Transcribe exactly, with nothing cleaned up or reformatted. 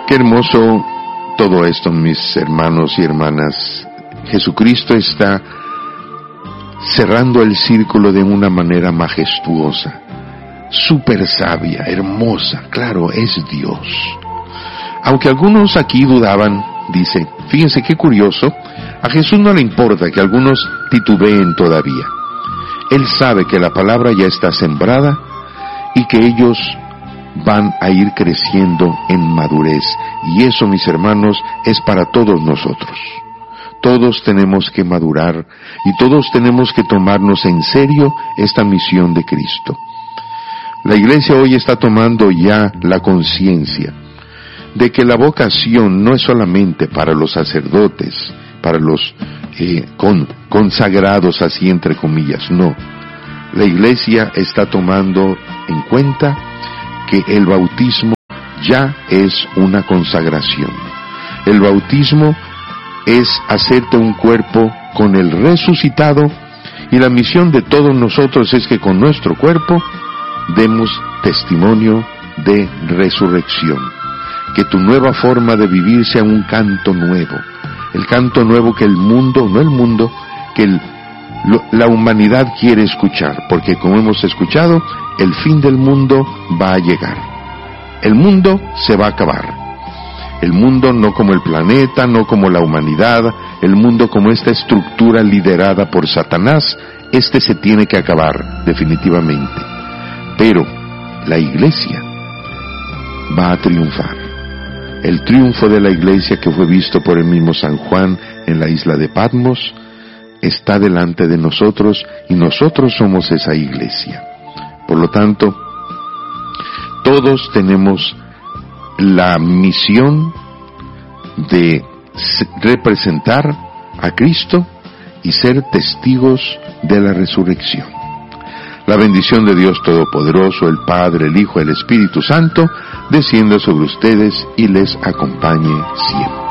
Qué hermoso todo esto, mis hermanos y hermanas. Jesucristo está cerrando el círculo de una manera majestuosa, súper sabia, hermosa. Claro, es Dios. Aunque algunos aquí dudaban, dice, fíjense qué curioso, a Jesús no le importa que algunos titubeen todavía. Él sabe que la palabra ya está sembrada y que ellos van a ir creciendo en madurez. Y eso, mis hermanos, es para todos nosotros. Todos tenemos que madurar y todos tenemos que tomarnos en serio esta misión de Cristo. La iglesia hoy está tomando ya la conciencia de que la vocación no es solamente para los sacerdotes, para los eh, con, consagrados así entre comillas, no. La iglesia está tomando en cuenta que el bautismo ya es una consagración. El bautismo es hacerte un cuerpo con el resucitado, y la misión de todos nosotros es que con nuestro cuerpo demos testimonio de resurrección. Que tu nueva forma de vivir sea un canto nuevo, el canto nuevo que el mundo, no el mundo, que el, lo, la humanidad quiere escuchar, porque como hemos escuchado, el fin del mundo va a llegar. El mundo se va a acabar. El mundo no como el planeta, no como la humanidad, el mundo como esta estructura liderada por Satanás, este se tiene que acabar definitivamente. Pero la iglesia va a triunfar. El triunfo de la iglesia, que fue visto por el mismo San Juan en la isla de Patmos, está delante de nosotros y nosotros somos esa iglesia. Por lo tanto, todos tenemos la misión de representar a Cristo y ser testigos de la resurrección. La bendición de Dios Todopoderoso, el Padre, el Hijo, el Espíritu Santo, descienda sobre ustedes y les acompañe siempre.